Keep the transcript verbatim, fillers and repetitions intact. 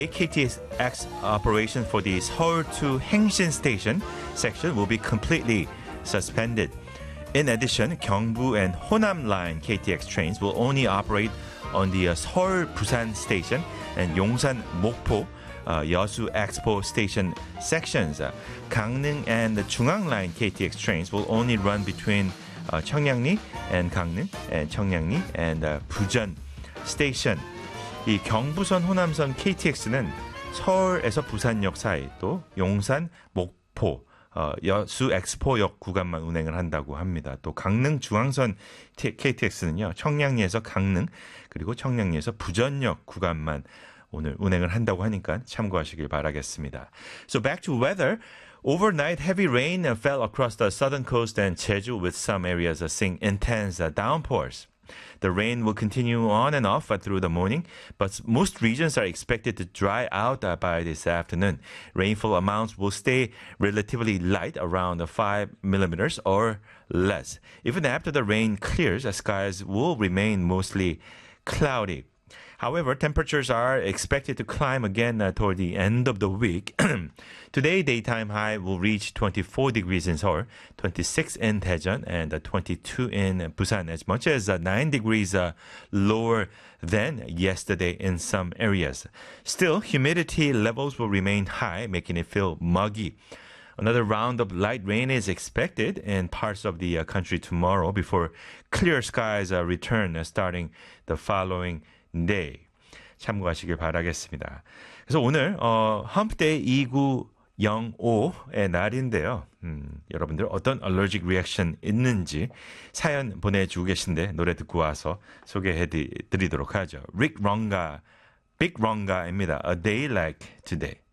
K T X operation for the Seoul to Hangshin Station section will be completely suspended. In addition, Gyeongbu and Honam line K T X trains will only operate on the uh, Seoul Busan Station and Yongsan Mokpo uh, Yeosu Expo Station sections. Uh, Gangneung and the Jungang line K T X trains will only run between uh, Cheongnyangni and Gangneung and Cheongnyangni and uh, Bujeon Station. 이 경부선 호남선 K T X는 서울에서 부산역 사이 또 용산, 목포, 어, 여수 엑스포역 구간만 운행을 한다고 합니다. 또 강릉 중앙선 K T X는요. 청량리에서 강릉 그리고 청량리에서 부전역 구간만 오늘 운행을 한다고 하니까 참고하시길 바라겠습니다. So back to weather. Overnight, heavy rain fell across the southern coast and Jeju with some areas seeing intense downpours. The rain will continue on and off through the morning, but most regions are expected to dry out by this afternoon. Rainfall amounts will stay relatively light, around five millimeters or less. Even after the rain clears, the skies will remain mostly cloudy. However, temperatures are expected to climb again uh, toward the end of the week. Today, daytime high will reach twenty-four degrees in Seoul, twenty-six in Daejeon, and uh, twenty-two in Busan, as much as uh, nine degrees uh, lower than yesterday in some areas. Still, humidity levels will remain high, making it feel muggy. Another round of light rain is expected in parts of the uh, country tomorrow before clear skies uh, return uh, starting the following day. 참고하시길 바라겠습니다. 그래서 오늘 어, 험프데이 이구영오의 날인데요. 음, 여러분들 어떤 allergic reaction 있는지 사연 보내주고 계신데 노래 듣고 와서 소개해드리도록 하죠. 릭 런가, 빅 런가입니다. A Day Like Today.